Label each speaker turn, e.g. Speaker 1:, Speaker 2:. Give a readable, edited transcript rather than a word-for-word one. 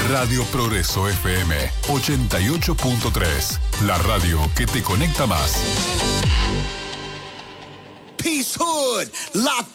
Speaker 1: Radio Progreso FM 88.3. La radio que te conecta más.
Speaker 2: Peace Hood, la